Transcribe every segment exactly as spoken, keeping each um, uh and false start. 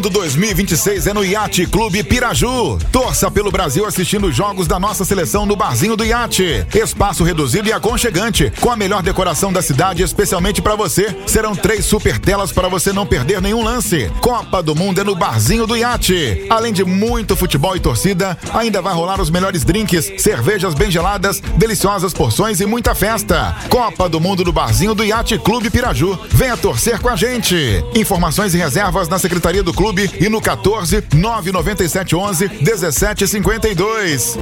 Do dois mil e vinte e seis é no Yacht Clube Piraju. Torça pelo Brasil assistindo os jogos da nossa seleção no Barzinho do Yacht. Espaço reduzido e aconchegante, com a melhor decoração da cidade, especialmente para você. Serão três super telas para você não perder nenhum lance. Copa do Mundo é no Barzinho do Yacht. Além de muito futebol e torcida, ainda vai rolar os melhores drinks, cervejas bem geladas, deliciosas porções e muita festa. Copa do Mundo no Barzinho do Yacht Clube Piraju. Venha torcer com a gente. Informações e reservas na Secretaria do Clube e no quatorze, nove nove sete, onze, dezessete cinquenta e dois.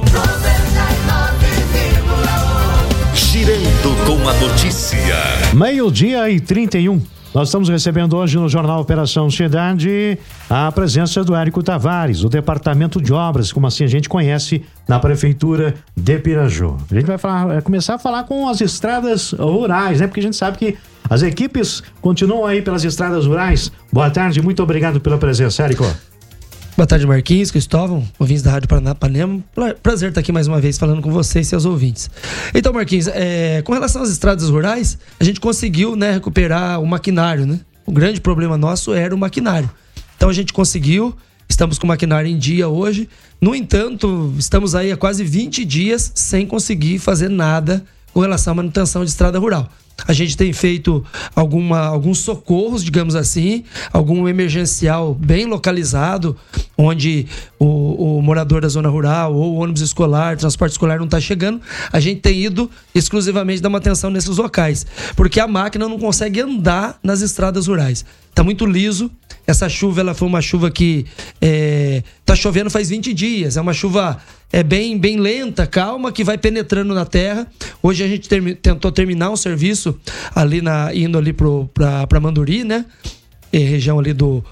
Girando com a notícia. Meio-dia e trinta e um. Nós estamos recebendo hoje no Jornal Operação Cidade a presença do Érico Tavares, do Departamento de Obras, como assim a gente conhece na Prefeitura de Piraju. A gente vai falar, vai começar a falar com as estradas rurais, né? Porque a gente sabe que as equipes continuam aí pelas estradas rurais. Boa tarde, muito obrigado pela presença, Érico. Boa tarde, Marquinhos, Cristóvão, ouvintes da Rádio Paranapanema. Prazer estar aqui mais uma vez falando com vocês e seus ouvintes. Então, Marquinhos, é, com relação às estradas rurais, a gente conseguiu, né, recuperar o maquinário, né? O grande problema nosso era o maquinário. Então a gente conseguiu, estamos com o maquinário em dia hoje. No entanto, estamos aí há quase vinte dias sem conseguir fazer nada com relação à manutenção de estrada rural. A gente tem feito alguma, alguns socorros, digamos assim, algum emergencial bem localizado, onde o, o morador da zona rural ou o ônibus escolar, transporte escolar não está chegando. A gente tem ido exclusivamente dar uma atenção nesses locais, porque a máquina não consegue andar nas estradas rurais. Está muito liso. Essa chuva, ela foi uma chuva que está é, chovendo faz vinte dias. É uma chuva é, bem, bem lenta, calma, que vai penetrando na terra. Hoje a gente termi- tentou terminar um serviço ali na, indo ali para Manduri, né? É, região ali do,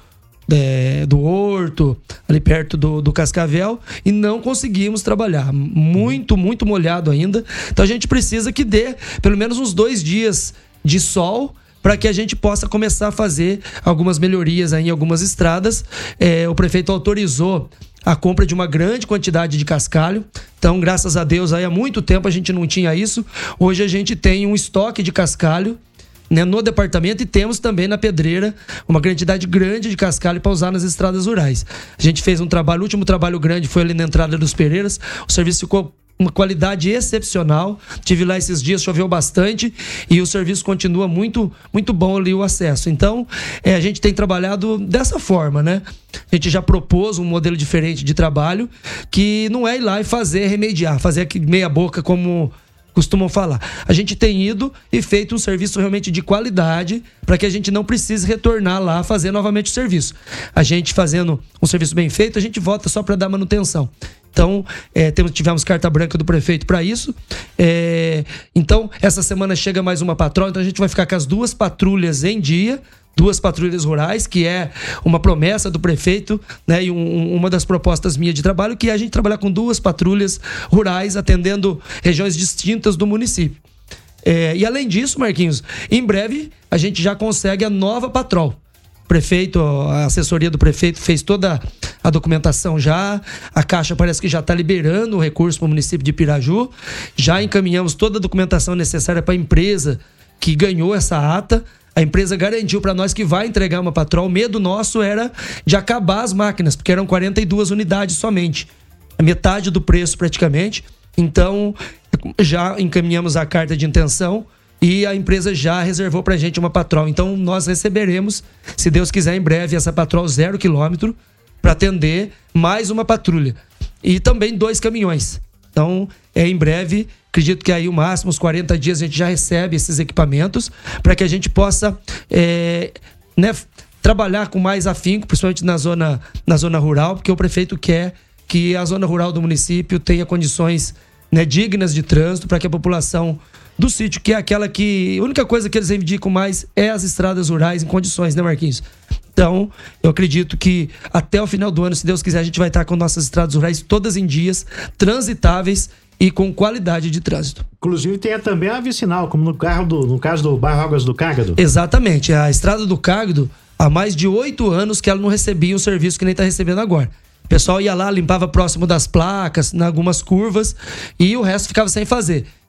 é, do Horto, ali perto do, do Cascavel, e não conseguimos trabalhar. Muito, muito molhado ainda. Então a gente precisa que dê pelo menos uns dois dias de sol para que a gente possa começar a fazer algumas melhorias aí em algumas estradas. É, o prefeito autorizou a compra de uma grande quantidade de cascalho. Então, graças a Deus, aí há muito tempo a gente não tinha isso. Hoje a gente tem um estoque de cascalho, né, no departamento, e temos também na pedreira uma quantidade grande de cascalho para usar nas estradas rurais. A gente fez um trabalho, o último trabalho grande foi ali na entrada dos Pereiras. O serviço ficou uma qualidade excepcional. Tive lá esses dias, choveu bastante e o serviço continua muito, muito bom ali, o acesso. Então, é, a gente tem trabalhado dessa forma, né? A gente já propôs um modelo diferente de trabalho, que não é ir lá e fazer, remediar, fazer aqui meia boca como costumam falar. A gente tem ido e feito um serviço realmente de qualidade para que a gente não precise retornar lá fazer novamente o serviço. A gente fazendo um serviço bem feito, a gente volta só para dar manutenção. Então, é, temos, tivemos carta branca do prefeito para isso. É, então, essa semana chega mais uma patrulha. Então, a gente vai ficar com as duas patrulhas em dia, duas patrulhas rurais, que é uma promessa do prefeito, né, e um, uma das propostas minhas de trabalho, que é a gente trabalhar com duas patrulhas rurais, atendendo regiões distintas do município. É, e além disso, Marquinhos, em breve a gente já consegue a nova patrol. O prefeito, a assessoria do prefeito fez toda a documentação já, a Caixa parece que já está liberando o recurso para o município de Piraju, já encaminhamos toda a documentação necessária para a empresa que ganhou essa ata. A empresa garantiu para nós que vai entregar uma patrol. O medo nosso era de acabar as máquinas, porque eram quarenta e duas unidades somente, a metade do preço praticamente. Então, já encaminhamos a carta de intenção e a empresa já reservou pra gente uma patrol. Então nós receberemos, se Deus quiser, em breve, essa patrol zero quilômetro para atender mais uma patrulha. E também dois caminhões. Então, é em breve, acredito que aí o máximo, uns quarenta dias, a gente já recebe esses equipamentos para que a gente possa é, né, trabalhar com mais afinco, principalmente na zona, na zona rural, porque o prefeito quer que a zona rural do município tenha condições, né, dignas de trânsito, para que a população do sítio, que é aquela que... A única coisa que eles reivindicam mais é as estradas rurais em condições, né, Marquinhos? Então, eu acredito que até o final do ano, se Deus quiser, a gente vai estar com nossas estradas rurais todas em dias, transitáveis e com qualidade de trânsito. Inclusive tem também a vicinal, como no, carro do, no caso do bairro Águas do Cágado. Exatamente. A estrada do Cágado, há mais de oito anos que ela não recebia o serviço que nem está recebendo agora. O pessoal ia lá, limpava próximo das placas, em algumas curvas, e o resto ficava sem fazer.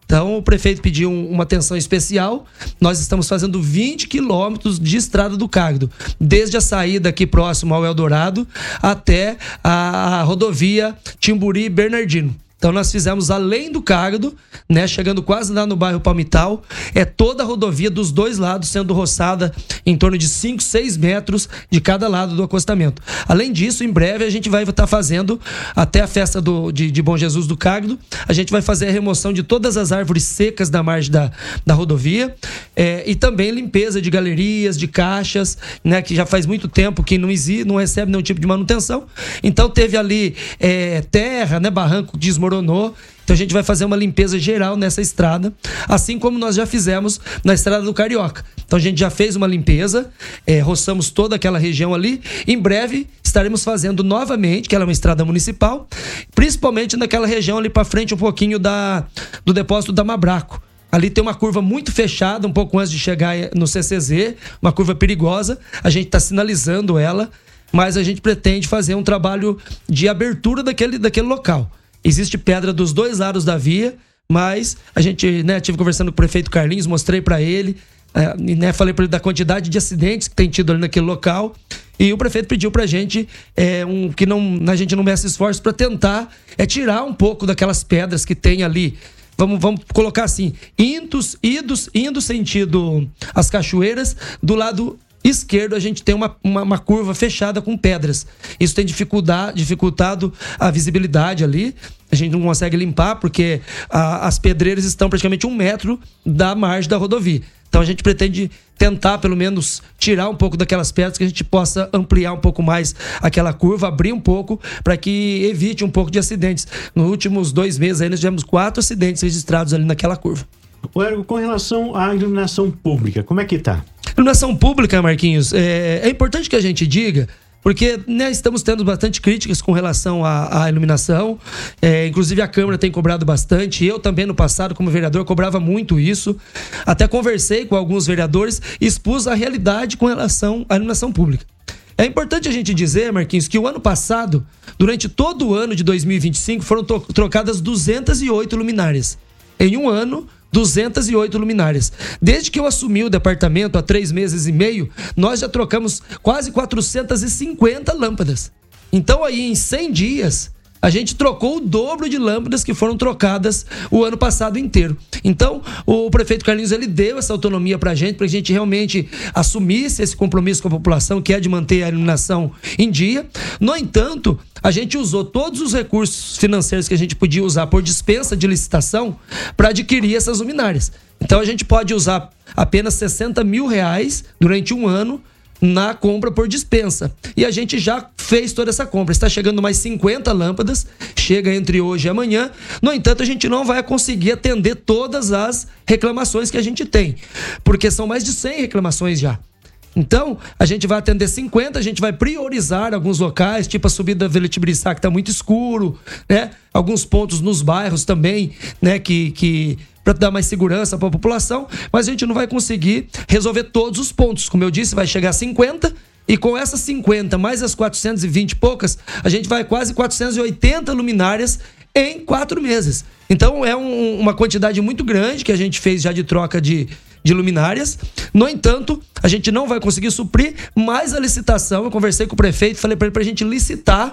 Então, o prefeito pediu um, uma atenção especial. Nós estamos fazendo vinte quilômetros de estrada do Cágado, desde a saída aqui próximo ao Eldorado até a, a rodovia Timburi-Bernardino. Então nós fizemos além do Cágado, né, chegando quase lá no bairro Palmital, é toda a rodovia dos dois lados sendo roçada em torno de cinco, seis metros de cada lado do acostamento. Além disso, em breve a gente vai estar fazendo, até a festa do, de, de Bom Jesus do Cágado, a gente vai fazer a remoção de todas as árvores secas da margem da, da rodovia, é, e também limpeza de galerias, de caixas, né, que já faz muito tempo que não existe, não recebe nenhum tipo de manutenção. Então teve ali é, terra, né, barranco desmoronado. Então a gente vai fazer uma limpeza geral nessa estrada, assim como nós já fizemos na estrada do Carioca. Então a gente já fez uma limpeza, é, roçamos toda aquela região ali. Em breve estaremos fazendo novamente, que ela é uma estrada municipal, principalmente naquela região ali para frente um pouquinho da, do depósito da Mabraco. Ali tem uma curva muito fechada, um pouco antes de chegar no C C Z, uma curva perigosa. A gente está sinalizando ela, mas a gente pretende fazer um trabalho de abertura daquele, daquele local. Existe pedra dos dois lados da via, mas a gente, né, tive conversando com o prefeito Carlinhos, mostrei para ele, é, né, falei para ele da quantidade de acidentes que tem tido ali naquele local, e o prefeito pediu pra gente é, um, que não, a gente não meça esforço para tentar é, tirar um pouco daquelas pedras que tem ali. Vamos, vamos colocar assim, indos, idos, indo sentido as cachoeiras, do lado esquerdo a gente tem uma, uma, uma curva fechada com pedras. Isso tem dificultado, dificultado a visibilidade ali. A gente não consegue limpar porque a, as pedreiras estão praticamente um metro da margem da rodovia. Então a gente pretende tentar pelo menos tirar um pouco daquelas pedras, que a gente possa ampliar um pouco mais aquela curva, abrir um pouco para que evite um pouco de acidentes. Nos últimos dois meses aí nós tivemos quatro acidentes registrados ali naquela curva. O Érico, com relação à iluminação pública, como é que tá? Iluminação pública, Marquinhos, é, é importante que a gente diga, porque né, estamos tendo bastante críticas com relação à, à iluminação, é, inclusive a Câmara tem cobrado bastante, eu também no passado como vereador cobrava muito isso, até conversei com alguns vereadores e expus a realidade com relação à iluminação pública. É importante a gente dizer, Marquinhos, que o ano passado, durante todo o ano de dois mil e vinte e cinco, foram to- trocadas duzentas e oito luminárias. Em um ano, duzentas e oito luminárias. Desde que eu assumi o departamento há três meses e meio, nós já trocamos quase quatrocentas e cinquenta lâmpadas. Então aí em cem dias, a gente trocou o dobro de lâmpadas que foram trocadas o ano passado inteiro. Então, o prefeito Carlinhos, ele deu essa autonomia pra gente, pra gente realmente assumisse esse compromisso com a população, que é de manter a iluminação em dia. No entanto, a gente usou todos os recursos financeiros que a gente podia usar por dispensa de licitação para adquirir essas luminárias. Então, a gente pode usar apenas sessenta mil reais durante um ano na compra por dispensa. E a gente já fez toda essa compra. Está chegando mais cinquenta lâmpadas, chega entre hoje e amanhã. No entanto, a gente não vai conseguir atender todas as reclamações que a gente tem, porque são mais de cem reclamações já. Então, a gente vai atender cinquenta, a gente vai priorizar alguns locais, tipo a subida da Velitibiriçá, que está muito escuro, né? Alguns pontos nos bairros também, né? Que... que para dar mais segurança para a população, mas a gente não vai conseguir resolver todos os pontos. Como eu disse, vai chegar a cinquenta, e com essas cinquenta mais as quatrocentas e vinte e poucas, a gente vai quase quatrocentas e oitenta luminárias em quatro meses. Então é um, uma quantidade muito grande que a gente fez já de troca de, de luminárias. No entanto, a gente não vai conseguir suprir mais a licitação. Eu conversei com o prefeito, falei para ele para a gente licitar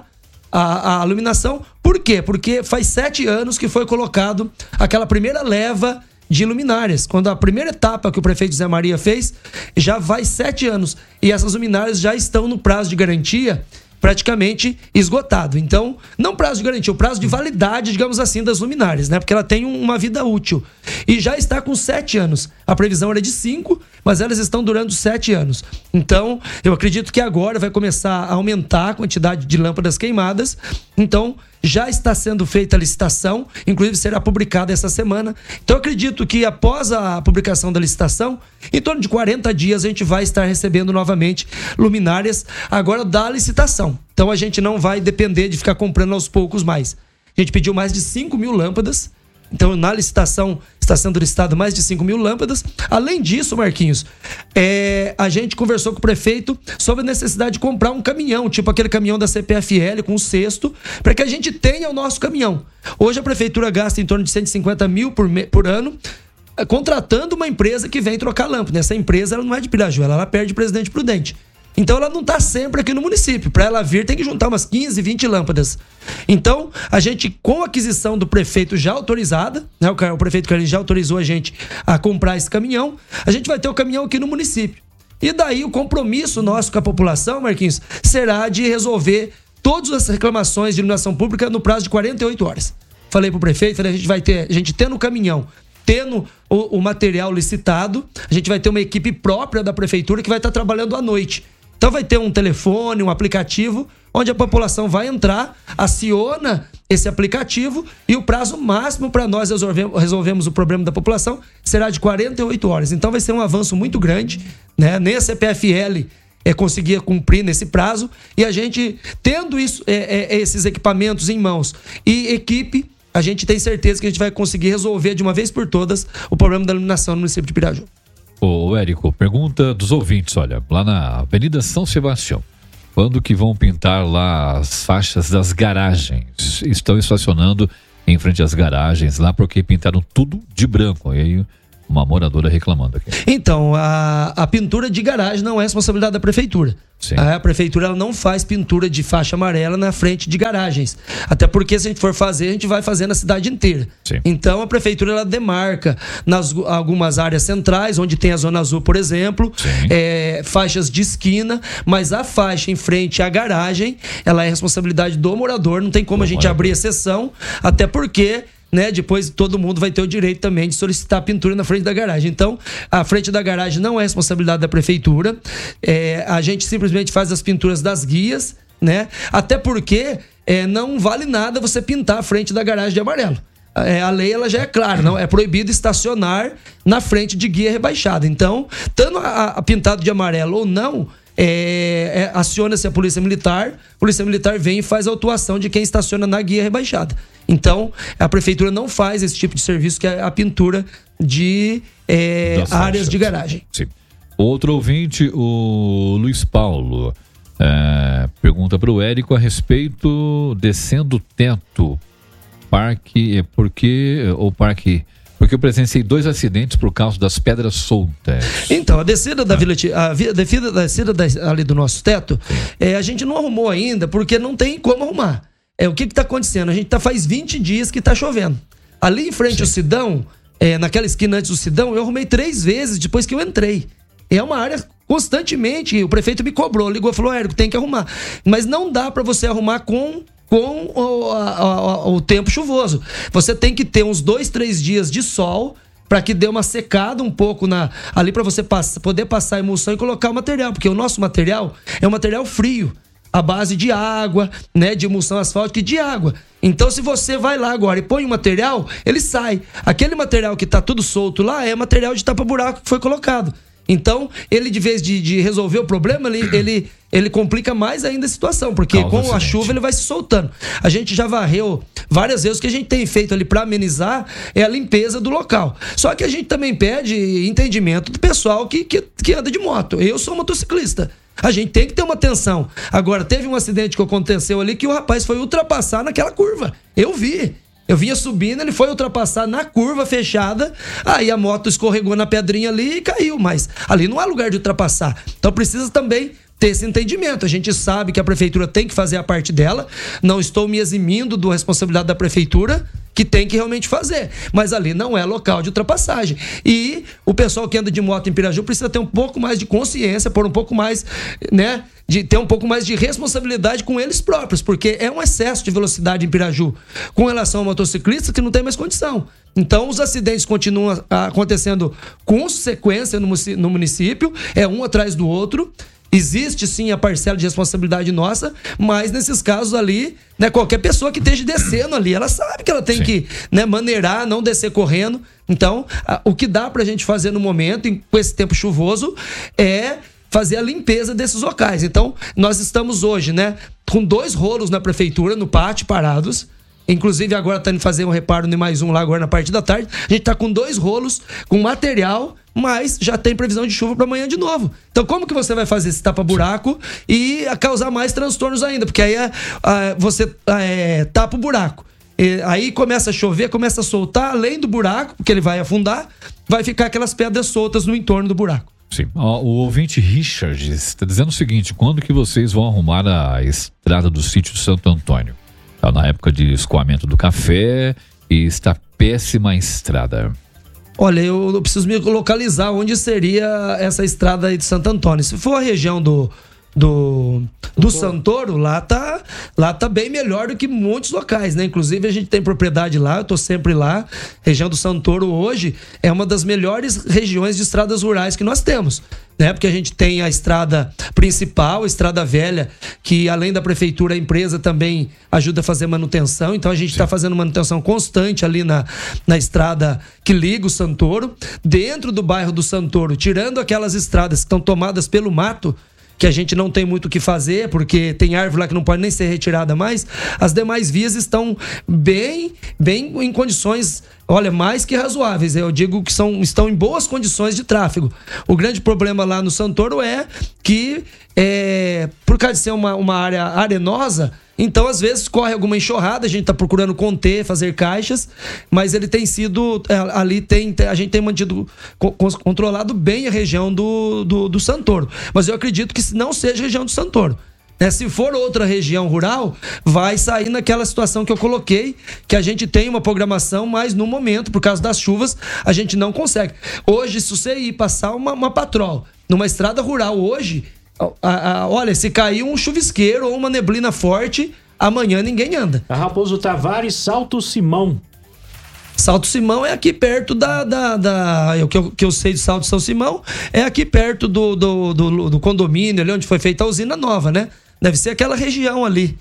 A, a iluminação. Por quê? Porque faz sete anos que foi colocado aquela primeira leva de luminárias. Quando a primeira etapa que o prefeito Zé Maria fez, já vai sete anos. E essas luminárias já estão no prazo de garantia praticamente esgotado. Então, não prazo de garantia, o prazo de validade, digamos assim, das luminárias, né? Porque ela tem uma vida útil. E já está com sete anos. A previsão era de cinco, mas elas estão durando sete anos. Então, eu acredito que agora vai começar a aumentar a quantidade de lâmpadas queimadas. Então, já está sendo feita a licitação, inclusive será publicada essa semana. Então, eu acredito que após a publicação da licitação, em torno de quarenta dias, a gente vai estar recebendo novamente luminárias agora da licitação. Então, a gente não vai depender de ficar comprando aos poucos mais. A gente pediu mais de cinco mil lâmpadas Então, na licitação, está sendo listado mais de cinco mil lâmpadas. Além disso, Marquinhos, é, a gente conversou com o prefeito sobre a necessidade de comprar um caminhão, tipo aquele caminhão da C P F L com um cesto, para que a gente tenha o nosso caminhão. Hoje a prefeitura gasta em torno de cento e cinquenta mil por, me, por ano, contratando uma empresa que vem trocar lâmpada. Essa empresa ela não é de Piraju, ela, ela perde Presidente Prudente. Então ela não está sempre aqui no município. Para ela vir tem que juntar umas quinze, vinte lâmpadas. Então a gente, com a aquisição do prefeito já autorizada, né, o, o prefeito Carlinhos já autorizou a gente a comprar esse caminhão, a gente vai ter o caminhão aqui no município. E daí o compromisso nosso com a população, Marquinhos, será de resolver todas as reclamações de iluminação pública no prazo de quarenta e oito horas. Falei pro prefeito, falei, a gente vai ter, a gente tendo o caminhão, tendo o, o material licitado, a gente vai ter uma equipe própria da prefeitura que vai estar trabalhando à noite. Então vai ter um telefone, um aplicativo, onde a população vai entrar, aciona esse aplicativo e o prazo máximo para nós resolvermos, resolvermos o problema da população será de quarenta e oito horas. Então vai ser um avanço muito grande, né? Nem a C P F L é, conseguia cumprir nesse prazo, e a gente, tendo isso, é, é, esses equipamentos em mãos e equipe, a gente tem certeza que a gente vai conseguir resolver de uma vez por todas o problema da iluminação no município de Piraju. Ô, Érico, pergunta dos ouvintes, olha, lá na Avenida São Sebastião, quando que vão pintar lá as faixas das garagens? Estão estacionando em frente às garagens lá porque pintaram tudo de branco. E aí uma moradora reclamando aqui. Então, a, a pintura de garagem não é responsabilidade da prefeitura. Sim. A prefeitura ela não faz pintura de faixa amarela na frente de garagens. Até porque se a gente for fazer, a gente vai fazer na cidade inteira. Sim. Então a prefeitura ela demarca nas algumas áreas centrais, onde tem a zona azul, por exemplo, é, faixas de esquina, mas a faixa em frente à garagem, ela é responsabilidade do morador, não tem como do a gente morador. abrir exceção, até porque... Né? Depois todo mundo vai ter o direito também de solicitar pintura na frente da garagem. Então, a frente da garagem não é responsabilidade da prefeitura. É, a gente simplesmente faz as pinturas das guias, né? Até porque é, não vale nada você pintar a frente da garagem de amarelo. É, a lei ela já é clara, não é proibido estacionar na frente de guia rebaixada. Então, tanto a, a pintado de amarelo ou não, É, é, aciona-se a polícia militar, a polícia militar vem e faz a autuação de quem estaciona na guia rebaixada. Então, a prefeitura não faz esse tipo de serviço, que é a pintura de é, áreas de garagem. Sim. Outro ouvinte, o Luiz Paulo, é, pergunta para o Érico a respeito descendo o teto, parque, por que o parque... Porque eu presenciei dois acidentes por causa das pedras soltas. Então, a descida da ah. vila, a, descida, a descida da, ali do nosso teto, é, a gente não arrumou ainda, porque não tem como arrumar. É, o que está acontecendo? A gente tá faz vinte dias que está chovendo. Ali em frente Sim. ao Sidão, é, naquela esquina antes do Sidão, eu arrumei três vezes depois que eu entrei. É uma área constantemente, o prefeito me cobrou, ligou e falou, Érico, tem que arrumar. Mas não dá para você arrumar com... com o, a, a, o tempo chuvoso. Você tem que ter uns dois, três dias de sol para que dê uma secada um pouco na, ali para você pass, poder passar a emulsão e colocar o material, porque o nosso material é um material frio, à base de água, né, de emulsão asfáltica e de água. Então, se você vai lá agora e põe o material, ele sai. Aquele material que tá tudo solto lá é material de tapa-buraco que foi colocado. Então, ele, de vez de, de resolver o problema, ele, ele, ele complica mais ainda a situação, porque Causa com acidente. a chuva ele vai se soltando. A gente já varreu várias vezes, o que a gente tem feito ali para amenizar é a limpeza do local. Só que a gente também pede entendimento do pessoal que, que, que anda de moto. Eu sou motociclista. A gente tem que ter uma atenção. Agora, teve um acidente que aconteceu ali que o rapaz foi ultrapassar naquela curva. Eu vi. Eu vinha subindo, ele foi ultrapassar na curva fechada, aí a moto escorregou na pedrinha ali e caiu, mas ali não há lugar de ultrapassar. Então precisa também ter esse entendimento. A gente sabe que a prefeitura tem que fazer a parte dela, não estou me eximindo da responsabilidade da prefeitura, que tem que realmente fazer, mas ali não é local de ultrapassagem. E o pessoal que anda de moto em Piraju precisa ter um pouco mais de consciência, por um pouco mais, né, de ter um pouco mais de responsabilidade com eles próprios, porque é um excesso de velocidade em Piraju com relação ao motociclista que não tem mais condição. Então os acidentes continuam acontecendo com sequência no município, é um atrás do outro. Existe sim a parcela de responsabilidade nossa, mas nesses casos ali, né, qualquer pessoa que esteja descendo ali, ela sabe que ela tem Sim. que, né, maneirar, não descer correndo. Então, a, o que dá pra gente fazer no momento, em, com esse tempo chuvoso, é fazer a limpeza desses locais. Então, nós estamos hoje, né, com dois rolos na prefeitura, no pátio, parados, Inclusive agora tá indo fazer um reparo no mais um lá agora na parte da tarde. A gente tá com dois rolos, com material, mas já tem previsão de chuva para amanhã de novo. Então como que você vai fazer esse tapa-buraco e causar mais transtornos ainda? Porque aí é, é, você é, tapa o buraco. E aí começa a chover, começa a soltar, além do buraco, porque ele vai afundar, vai ficar aquelas pedras soltas no entorno do buraco. Sim. O ouvinte Richard está dizendo o seguinte: quando que vocês vão arrumar a estrada do sítio Santo Antônio? Está na época de escoamento do café e está péssima a estrada. Olha, eu, eu preciso me localizar onde seria essa estrada aí de Santo Antônio. Se for a região do, do, do Santoro, lá tá, lá tá bem melhor do que muitos locais, né? Inclusive a gente tem propriedade lá, eu tô sempre lá. Região do Santoro hoje é uma das melhores regiões de estradas rurais que nós temos, né? Porque a gente tem a estrada principal, a estrada velha, que além da prefeitura, a empresa também ajuda a fazer manutenção. Então a gente está fazendo manutenção constante ali na, na estrada que liga o Santoro. Dentro do bairro do Santoro, tirando aquelas estradas que estão tomadas pelo mato, que a gente não tem muito o que fazer, porque tem árvore lá que não pode nem ser retirada mais, as demais vias estão bem, bem em condições, olha, mais que razoáveis. Eu digo que são, estão em boas condições de tráfego. O grande problema lá no Santoro é que, é, por causa de ser uma, uma área arenosa, então às vezes corre alguma enxurrada, a gente está procurando conter, fazer caixas, mas ele tem sido, ali tem, a gente tem mantido, controlado bem a região do, do, do Santoro. Mas eu acredito que não seja a região do Santoro. É, se for outra região rural, vai sair naquela situação que eu coloquei, que a gente tem uma programação, mas no momento, por causa das chuvas, a gente não consegue. Hoje, se você ir passar uma, uma patrol numa estrada rural hoje, a, a, olha, se cair um chuvisqueiro ou uma neblina forte, amanhã ninguém anda. A Raposo Tavares, Salto Simão. Salto Simão é aqui perto da... da, da o que eu, que eu sei de Salto São Simão é aqui perto do, do, do, do condomínio, ali onde foi feita a usina nova, né? Deve ser aquela região ali.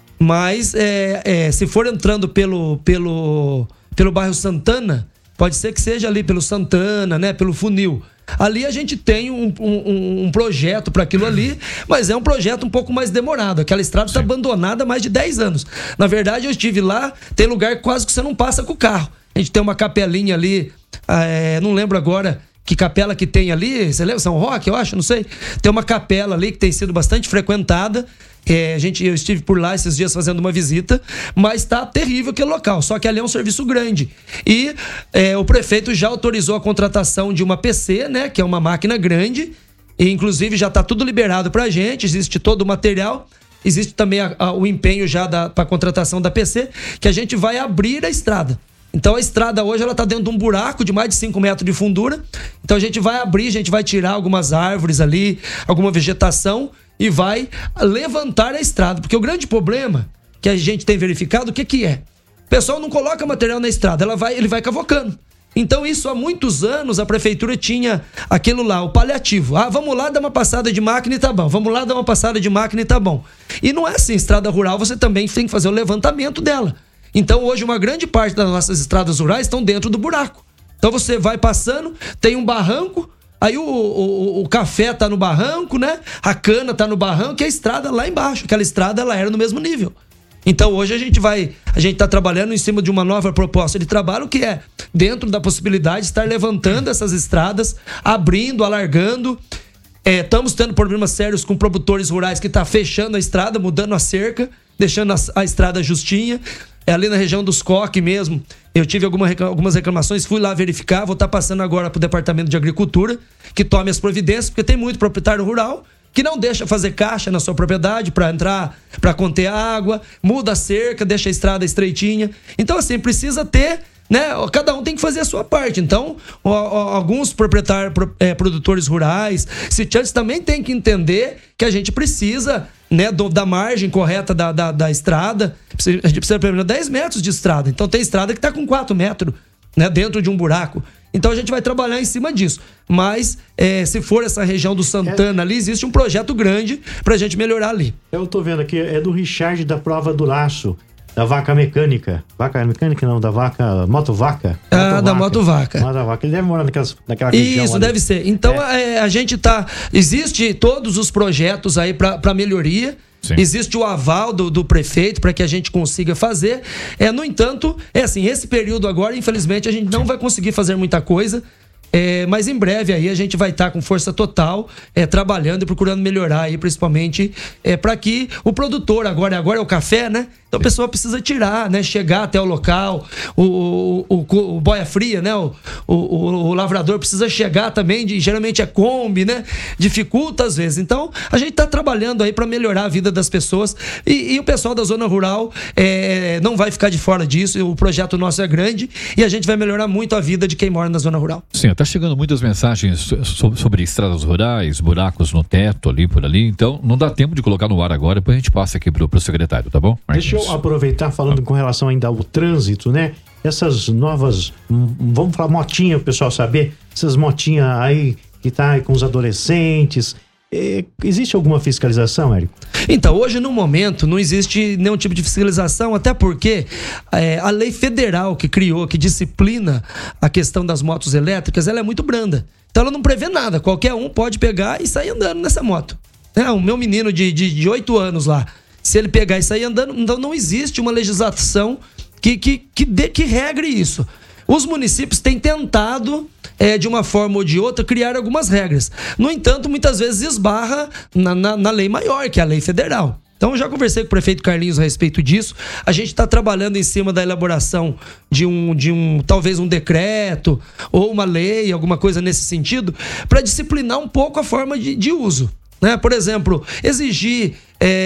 Mas é, é, se for entrando pelo, pelo, pelo bairro Santana, pode ser que seja ali pelo Santana, né? Pelo Funil. Ali a gente tem um, um, um projeto para aquilo ali, mas é um projeto um pouco mais demorado. Aquela estrada está abandonada há mais de dez anos. Na verdade, eu estive lá, tem lugar quase que você não passa com o carro. A gente tem uma capelinha ali, é, não lembro agora que capela que tem ali, você lembra? São Roque, eu acho, não sei. Tem uma capela ali que tem sido bastante frequentada. É, a gente, eu estive por lá esses dias fazendo uma visita, mas está terrível aquele local, só que ali é um serviço grande. E é, o prefeito já autorizou a contratação de uma P C, né, que é uma máquina grande, e inclusive já está tudo liberado para a gente, existe todo o material, existe também a, a, o empenho já para a contratação da P C, que a gente vai abrir a estrada. Então a estrada hoje ela está dentro de um buraco de mais de cinco metros de fundura. Então a gente vai abrir, a gente vai tirar algumas árvores ali, alguma vegetação e vai levantar a estrada. Porque o grande problema que a gente tem verificado, o que que é? O pessoal não coloca material na estrada, ela vai, ele vai cavocando. Então isso há muitos anos a prefeitura tinha aquilo lá, o paliativo. Ah, vamos lá dar uma passada de máquina e tá bom. Vamos lá dar uma passada de máquina e tá bom. E não é assim, estrada rural você também tem que fazer o levantamento dela. Então hoje uma grande parte das nossas estradas rurais estão dentro do buraco. Então você vai passando, tem um barranco, aí o, o, o café tá no barranco, né? A cana tá no barranco e a estrada lá embaixo. Aquela estrada ela era no mesmo nível. Então hoje a gente vai, a gente tá trabalhando em cima de uma nova proposta de trabalho que é dentro da possibilidade de estar levantando essas estradas, abrindo, alargando. É, estamos tendo problemas sérios com produtores rurais que tá fechando a estrada, mudando a cerca, deixando a, a estrada justinha. É ali na região dos Coque mesmo. Eu tive alguma, algumas reclamações, fui lá verificar, vou estar passando agora para o Departamento de Agricultura, que tome as providências, porque tem muito proprietário rural que não deixa fazer caixa na sua propriedade para entrar, para conter água, muda a cerca, deixa a estrada estreitinha. Então, assim, precisa ter, né? Cada um tem que fazer a sua parte. Então, ó, ó, alguns proprietários, é, produtores rurais, sitiantes também tem que entender que a gente precisa, né, do, da margem correta da, da, da estrada. A gente precisa pelo menos dez metros de estrada. Então tem estrada que está com quatro metros, né, dentro de um buraco. Então a gente vai trabalhar em cima disso. Mas é, se for essa região do Santana ali, existe um projeto grande pra gente melhorar ali. Eu tô vendo aqui, é do Richard da Prova do Laço, da vaca mecânica. Vaca mecânica não, da vaca, motovaca. Ah, da motovaca. Motovaca. Ele deve morar naquelas, naquela região. Isso, ali. Deve ser. Então é. É, a gente tá, existe todos os projetos aí pra, pra melhoria. Sim. Existe o aval do, do prefeito para que a gente consiga fazer. É, no entanto, é assim, esse período agora, infelizmente, a gente não Sim. vai conseguir fazer muita coisa. É, mas em breve aí a gente vai estar tá com força total, é, trabalhando e procurando melhorar aí, principalmente é, para que o produtor, agora, agora é o café, né? Então a pessoa precisa tirar, né? Chegar até o local, o, o, o, o boia fria, né? O, o, o, o lavrador precisa chegar também, de, geralmente é Kombi, né? Dificulta às vezes. Então a gente está trabalhando aí para melhorar a vida das pessoas e, e o pessoal da zona rural é, não vai ficar de fora disso. O projeto nosso é grande e a gente vai melhorar muito a vida de quem mora na zona rural. Sim, tá chegando muitas mensagens sobre, sobre estradas rurais, buracos no teto ali, por ali. Então não dá tempo de colocar no ar agora, depois a gente passa aqui pro, pro secretário, tá bom? Marquinhos. Deixa eu aproveitar falando com relação ainda ao trânsito, né? Essas novas, vamos falar motinha, o pessoal saber, essas motinhas aí que tá aí com os adolescentes, é, existe alguma fiscalização, Érico? Então, hoje no momento não existe nenhum tipo de fiscalização, até porque é, a lei federal que criou, que disciplina a questão das motos elétricas, ela é muito branda. Então ela não prevê nada, qualquer um pode pegar e sair andando nessa moto. É, o meu menino de, de, de oito anos lá, se ele pegar e sair andando, então não existe uma legislação que, que, que, dê, que regre isso. Os municípios têm tentado, é, de uma forma ou de outra, criar algumas regras. No entanto, muitas vezes esbarra na, na, na lei maior, que é a lei federal. Então, eu já conversei com o prefeito Carlinhos a respeito disso. A gente está trabalhando em cima da elaboração de um, de um, talvez um decreto ou uma lei, alguma coisa nesse sentido, para disciplinar um pouco a forma de, de uso. Né? Por exemplo, exigir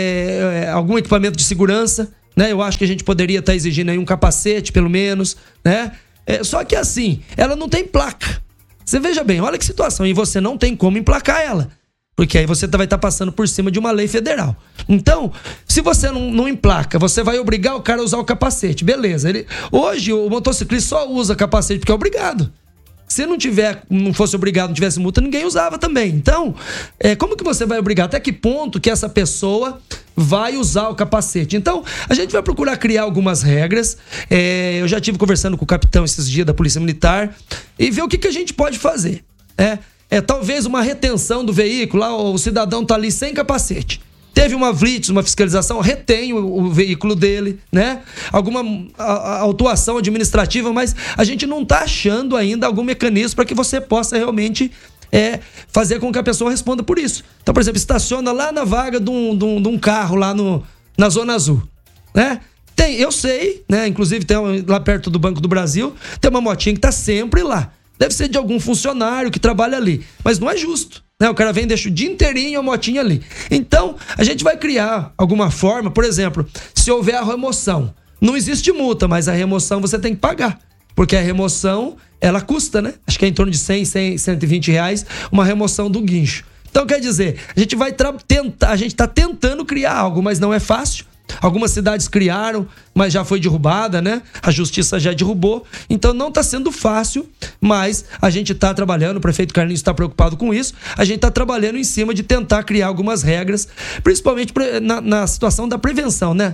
é, algum equipamento de segurança, né? Eu acho que a gente poderia estar tá exigindo aí um capacete, pelo menos, né? É, só que assim, ela não tem placa. Você veja bem, olha que situação, e você não tem como emplacar ela, porque aí você vai estar tá passando por cima de uma lei federal. Então, se você não, não emplaca, você vai obrigar o cara a usar o capacete, beleza. Ele, hoje o motociclista só usa capacete porque é obrigado. Se não tiver, não fosse obrigado, não tivesse multa, ninguém usava também. Então, é, como que você vai obrigar? Até que ponto que essa pessoa vai usar o capacete? Então, a gente vai procurar criar algumas regras. É, eu já estive conversando com o capitão esses dias da Polícia Militar e ver o que, que a gente pode fazer. É, é talvez uma retenção do veículo, lá o cidadão tá ali sem capacete. Teve uma blitz, uma fiscalização, retém o, o veículo dele, né? Alguma a, a, autuação administrativa, mas a gente não tá achando ainda algum mecanismo para que você possa realmente é, fazer com que a pessoa responda por isso. Então, por exemplo, estaciona lá na vaga de um, de um, de um carro lá no, na Zona Azul, né? Tem, eu sei, né? Inclusive tem lá perto do Banco do Brasil, tem uma motinha que tá sempre lá. Deve ser de algum funcionário que trabalha ali, mas não é justo. Né? O cara vem e deixa o dia inteirinho a motinha ali. Então, a gente vai criar alguma forma, por exemplo, se houver a remoção, não existe multa, mas a remoção você tem que pagar. Porque a remoção, ela custa, né? Acho que é em torno de cem, cem, cento e vinte reais uma remoção do guincho. Então, quer dizer, a gente vai tentar, a gente está tentando criar algo, mas não é fácil. Algumas cidades criaram, mas já foi derrubada, né? A justiça já derrubou. Então não está sendo fácil, mas a gente está trabalhando, o prefeito Carlinhos está preocupado com isso. A gente está trabalhando em cima de tentar criar algumas regras, principalmente na, na situação da prevenção, né?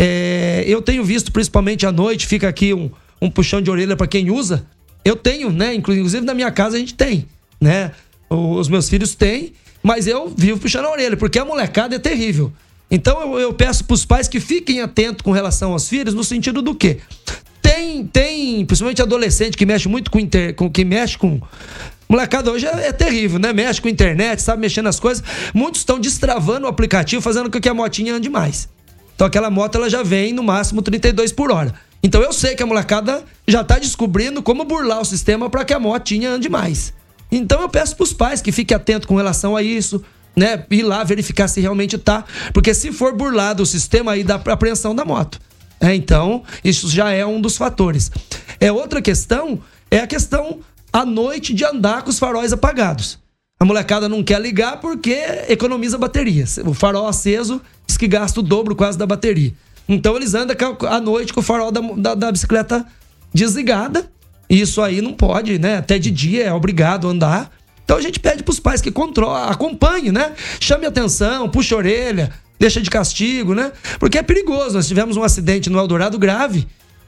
É, eu tenho visto, principalmente à noite, fica aqui um, um puxão de orelha para quem usa. Eu tenho, né? Inclusive na minha casa a gente tem, né? Os meus filhos têm, mas eu vivo puxando a orelha, porque a molecada é terrível. Então eu, eu peço para os pais que fiquem atentos com relação aos filhos, no sentido do quê? Tem, tem principalmente adolescente que mexe muito com, inter, com que mexe com... Molecada hoje é, é terrível, né? Mexe com internet, sabe mexer nas coisas. Muitos estão destravando o aplicativo, fazendo com que a motinha ande mais. Então aquela moto ela já vem no máximo trinta e dois por hora. Então eu sei que a molecada já está descobrindo como burlar o sistema para que a motinha ande mais. Então eu peço para os pais que fiquem atentos com relação a isso, né? Ir lá verificar se realmente tá, porque se for burlado o sistema aí dá apreensão da moto. É, então, isso já é um dos fatores. É outra questão, é a questão à noite de andar com os faróis apagados. A molecada não quer ligar porque economiza bateria. O farol aceso diz que gasta o dobro quase da bateria. Então eles andam à noite com o farol da, da, da bicicleta desligada. E isso aí não pode, né? Até de dia é obrigado a andar. Então a gente pede para os pais que controlem, acompanhem, né? Chame atenção, puxa a orelha, deixa de castigo, né? Porque é perigoso. Nós tivemos um acidente no Eldorado grave,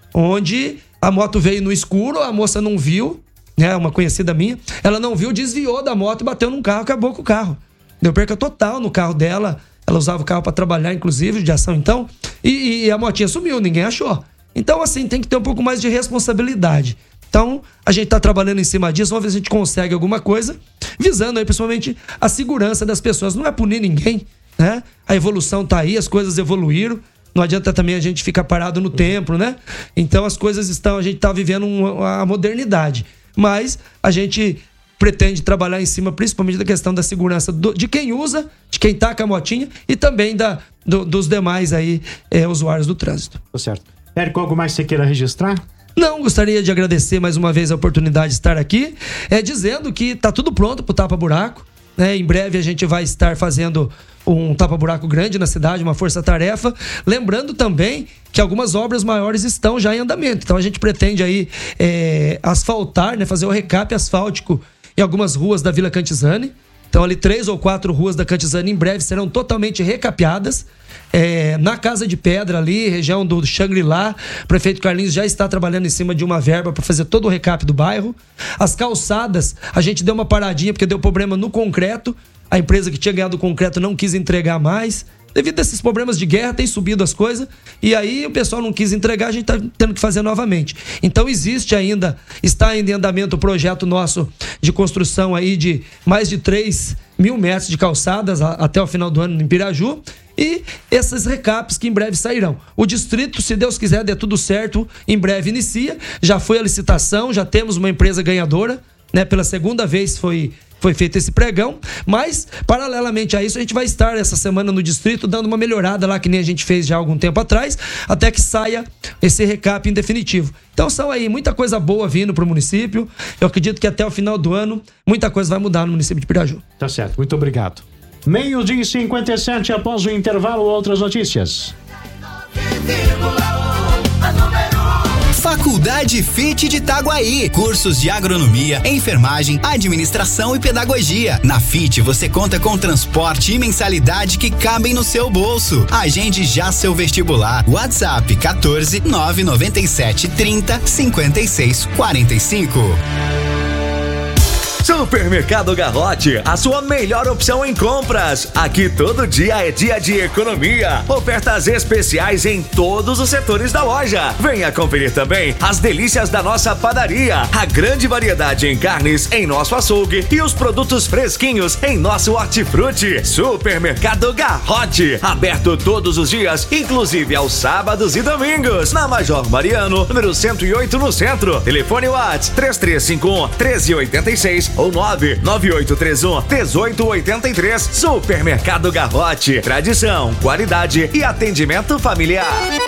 onde a moto veio no escuro, a moça não viu, né? Uma conhecida minha, ela não viu, desviou da moto e bateu num carro, acabou com o carro. Deu perca total no carro dela. Ela usava o carro para trabalhar, inclusive, de ação então. E, e a motinha sumiu, ninguém achou. Então, assim, tem que ter um pouco mais de responsabilidade. Então, a gente está trabalhando em cima disso, vamos ver se a gente consegue alguma coisa, visando aí principalmente a segurança das pessoas. Não é punir ninguém, né? A evolução tá aí, as coisas evoluíram. Não adianta também a gente ficar parado no tempo, né? Então, as coisas estão, a gente está vivendo uma, a modernidade. Mas a gente pretende trabalhar em cima, principalmente da questão da segurança do, de quem usa, de quem tá com a motinha e também da, do, dos demais aí, é, usuários do trânsito. Tá certo. Érico, algo mais que você queira registrar? Não, gostaria de agradecer mais uma vez a oportunidade de estar aqui, é, dizendo que tá tudo pronto pro tapa-buraco, né? Em breve a gente vai estar fazendo um tapa-buraco grande na cidade, uma força-tarefa. Lembrando também que algumas obras maiores estão já em andamento. Então a gente pretende aí é, asfaltar, né? Fazer o recap asfáltico em algumas ruas da Vila Cantizani. Então ali três ou quatro ruas da Cantizani em breve serão totalmente recapeadas. É, na Casa de Pedra ali, região do Xangri-Lá, o prefeito Carlinhos já está trabalhando em cima de uma verba para fazer todo o recap do bairro. As calçadas, a gente deu uma paradinha porque deu problema no concreto. A empresa que tinha ganhado o concreto não quis entregar mais. Devido a esses problemas de guerra, tem subido as coisas. E aí o pessoal não quis entregar, a gente está tendo que fazer novamente. Então existe ainda, está ainda em andamento o projeto nosso de construção aí de mais de três mil metros de calçadas a, até o final do ano em Piraju. E esses recaps que em breve sairão. O distrito, se Deus quiser, der tudo certo, em breve inicia. Já foi a licitação, já temos uma empresa ganhadora, né? Pela segunda vez foi... Foi feito esse pregão, mas paralelamente a isso a gente vai estar essa semana no distrito dando uma melhorada lá, que nem a gente fez já há algum tempo atrás, até que saia esse recap em definitivo. Então são aí muita coisa boa vindo pro município. Eu acredito que até o final do ano muita coisa vai mudar no município de Piraju. Tá certo, muito obrigado. Meio-dia e cinquenta e sete, após o intervalo, outras notícias. Faculdade F I T de Itaguaí. Cursos de agronomia, enfermagem, administração e pedagogia. Na F I T você conta com transporte e mensalidade que cabem no seu bolso. Agende já seu vestibular. WhatsApp quatorze, nove nove sete, trinta, cinquenta e seis, quarenta e cinco. Supermercado Garrote, a sua melhor opção em compras. Aqui todo dia é dia de economia. Ofertas especiais em todos os setores da loja. Venha conferir também as delícias da nossa padaria. A grande variedade em carnes em nosso açougue e os produtos fresquinhos em nosso hortifruti. Supermercado Garrote, aberto todos os dias, inclusive aos sábados e domingos. Na Major Mariano, número cento e oito no centro. Telefone WhatsApp três três cinco um, um três oito seis ou nove nove oito três um, um oito oito três. Supermercado Garrote, tradição, qualidade e atendimento familiar.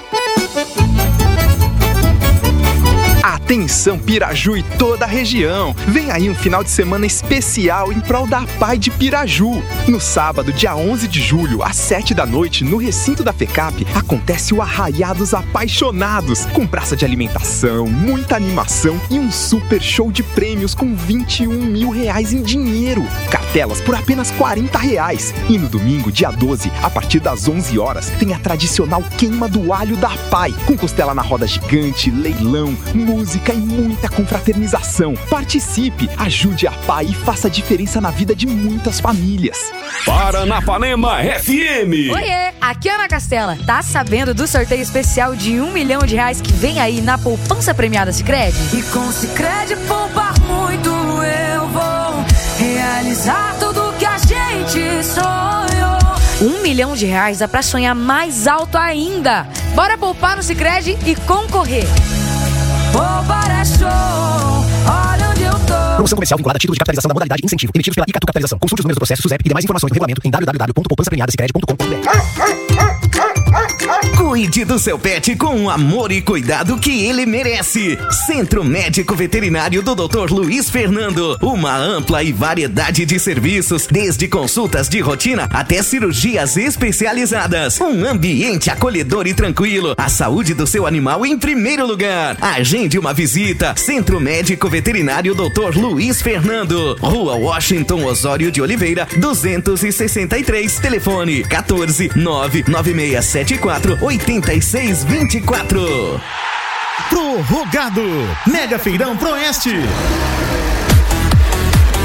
Atenção Piraju e toda a região. Vem aí um final de semana especial em prol da Pai de Piraju. No sábado, dia onze de julho, às sete da noite, no recinto da FECAP, acontece o Arraiá dos Apaixonados, com praça de alimentação, muita animação e um super show de prêmios com vinte e um mil reais em dinheiro. Cartelas por apenas quarenta reais. E no domingo, dia doze, a partir das onze horas, tem a tradicional queima do alho da Pai, com costela na roda gigante, leilão, música e muita confraternização. Participe, ajude a Pai e faça a diferença na vida de muitas famílias. Paranapanema F M. Oiê, aqui é Ana Castela. Tá sabendo do sorteio especial de um milhão de reais que vem aí na poupança premiada Sicredi? E com Sicredi poupar muito eu vou realizar tudo que a gente sonhou. Um milhão de reais dá pra sonhar mais alto ainda. Bora poupar no Sicredi e concorrer. Poupar é show, olha onde eu tô. Promoção comercial vinculada a título de capitalização da modalidade incentivo, emitidos pela Icatu Capitalização. Consulte os números do processo SUSEP e demais informações do regulamento em w w w ponto poupança premiada sicredi ponto com ponto b r. Cuide do seu pet com o amor e cuidado que ele merece. Centro Médico Veterinário do doutor Luiz Fernando. Uma ampla e variedade de serviços, desde consultas de rotina até cirurgias especializadas. Um ambiente acolhedor e tranquilo. A saúde do seu animal em primeiro lugar. Agende uma visita. Centro Médico Veterinário doutor Luiz Fernando. Rua Washington Osório de Oliveira, duzentos e sessenta e três. Telefone quatorze, nove nove seis sete quatro, oito seis dois quatro. Prorrogado. Mega Feirão Proeste.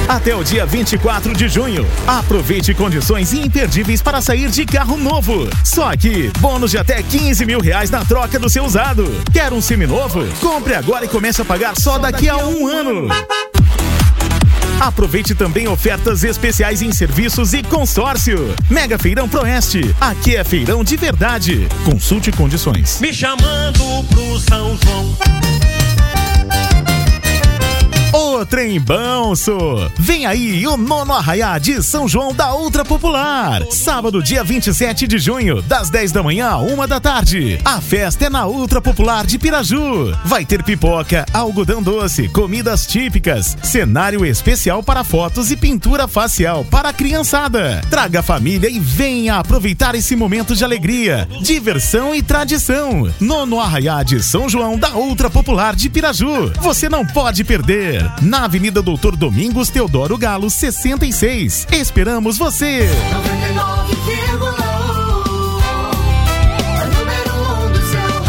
Até o dia vinte e quatro de junho. Aproveite condições imperdíveis para sair de carro novo. Só aqui, bônus de até quinze mil reais na troca do seu usado. Quer um seminovo? Compre agora e comece a pagar só daqui a um ano. Aproveite também ofertas especiais em serviços e consórcio. Mega Feirão Proeste. Aqui é feirão de verdade. Consulte condições. Me chamando pro São João. Ô trem bom, sô. Vem aí o nono Arraiá de São João da Ultra Popular. Sábado, dia vinte e sete de junho, das dez da manhã à uma da tarde. A festa é na Ultra Popular de Piraju. Vai ter pipoca, algodão doce, comidas típicas, cenário especial para fotos e pintura facial para a criançada. Traga a família e venha aproveitar esse momento de alegria, diversão e tradição. Nono Arraiá de São João da Ultra Popular de Piraju. Você não pode perder. Na Avenida Doutor Domingos Teodoro Galo, sessenta e seis. Esperamos você! noventa e nove vírgula um, a número um do seu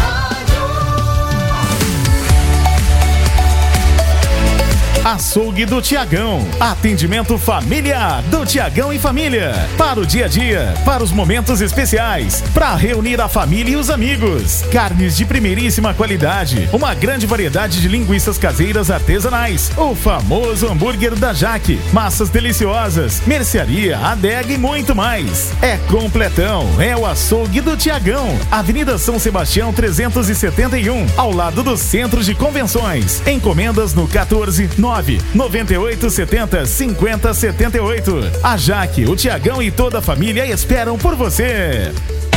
rádio. Açougue do Tiagão. Atendimento familiar do Tiagão e Família. Para o dia a dia, para os momentos especiais, para reunir a família e os amigos. Carnes de primeiríssima qualidade, uma grande variedade de linguiças caseiras artesanais, o famoso hambúrguer da Jaque, massas deliciosas, mercearia, adega e muito mais. É completão, é o Açougue do Tiagão. Avenida São Sebastião trezentos e setenta e um, ao lado do Centro de Convenções. Encomendas no quatorze nove nove oito sete zero cinco zero sete oito. A Jaque, o Tiagão e toda a família esperam por você.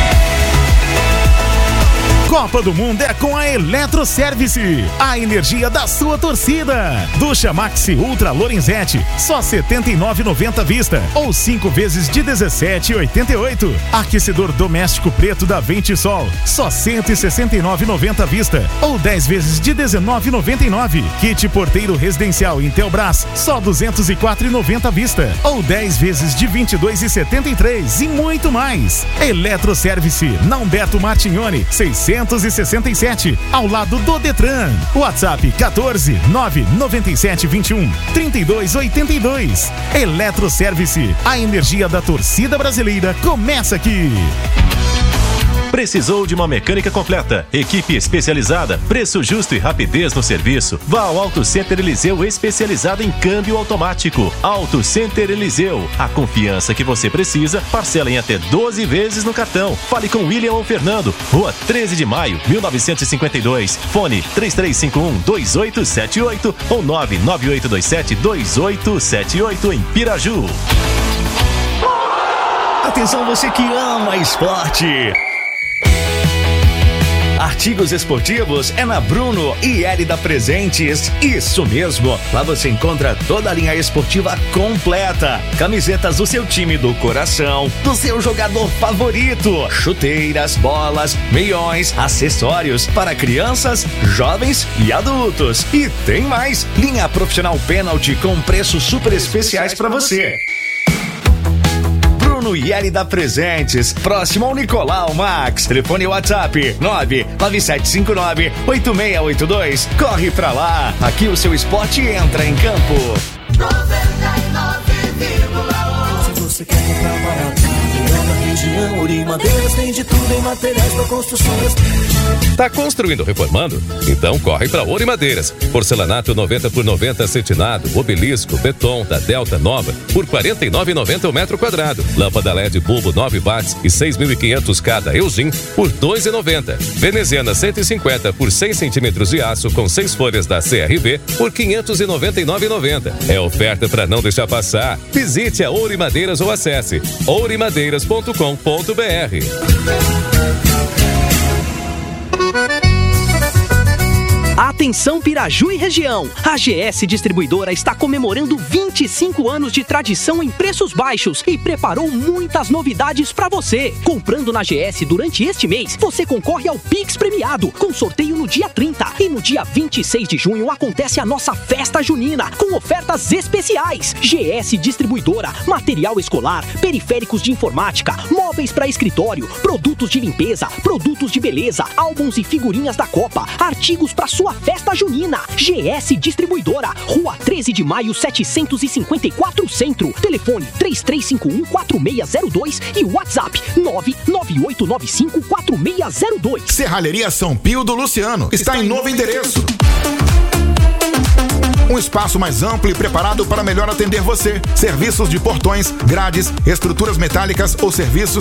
Copa do Mundo é com a Eletroservice, a energia da sua torcida. Ducha Maxi Ultra Lorenzetti, só setenta e nove reais e noventa centavos vista, ou cinco vezes de dezessete reais e oitenta e oito centavos. Aquecedor doméstico preto da Ventisol, só cento e sessenta e nove reais e noventa centavos vista, ou dez vezes de dezenove reais e noventa e nove centavos. Kit porteiro residencial Intelbras, só duzentos e quatro reais e noventa centavos vista, ou dez vezes de vinte e dois reais e setenta e três centavos e muito mais. Eletroservice, na Humberto Martignoni, seiscentos e sessenta e sete, ao lado do Detran. WhatsApp quatorze nove nove sete vinte e um trinta e dois oitenta e dois. Eletroservice, a energia da torcida brasileira começa aqui. Precisou de uma mecânica completa, equipe especializada, preço justo e rapidez no serviço? Vá ao Auto Center Eliseu, especializado em câmbio automático. Auto Center Eliseu, a confiança que você precisa, parcela em até doze vezes no cartão. Fale com William ou Fernando, Rua treze de maio, mil novecentos e cinquenta e dois, fone três três cinco um dois oito sete oito ou nove nove oito dois sete dois oito sete oito em Piraju. Atenção você que ama esporte! Artigos esportivos é na Bruno e Elida Presentes. Isso mesmo, lá você encontra toda a linha esportiva completa. Camisetas do seu time do coração, do seu jogador favorito, chuteiras, bolas, meiões, acessórios para crianças, jovens e adultos. E tem mais, linha profissional pênalti com preços super especiais para você. Bruno e Elida Presentes, próximo ao Nicolau Max. Telefone e WhatsApp nove nove sete cinco nove oito seis oito dois. Corre pra lá, aqui o seu esporte entra em campo. noventa e nove vírgula um. Se você quer comprar barato, melhor na região, Uri Madeiras tem de tudo em materiais para construções. Tá construindo ou reformando? Então corre pra Ouro e Madeiras. Porcelanato noventa por noventa cetinado, obelisco, beton da Delta Nova por quarenta e nove reais e noventa centavos o metro quadrado. Lâmpada L E D bulbo nove watts e seis mil e quinhentos cada Eugin por dois reais e noventa centavos. Veneziana cento e cinquenta por cem centímetros de aço com seis folhas da C R V por quinhentos e noventa e nove reais e noventa centavos. É oferta pra não deixar passar. Visite a Ouro e Madeiras ou acesse ouro e madeiras ponto com ponto br. Atenção Piraju e região, a G S Distribuidora está comemorando vinte e cinco anos de tradição em preços baixos e preparou muitas novidades para você. Comprando na G S durante este mês, você concorre ao Pix premiado, com sorteio no dia trinta. E no dia vinte e seis de junho acontece a nossa festa junina, com ofertas especiais. G S Distribuidora, material escolar, periféricos de informática, móveis para escritório, produtos de limpeza, produtos de beleza, álbuns e figurinhas da Copa, artigos para sua festa festa junina. G S Distribuidora, Rua treze de maio, setecentos e cinquenta e quatro Centro. Telefone três três cinco um, quatro seis zero dois e WhatsApp nove nove oito nove cinco, quatro seis zero dois. Serralheria São Pio do Luciano está em novo endereço. Um espaço mais amplo e preparado para melhor atender você. Serviços de portões, grades, estruturas metálicas ou serviços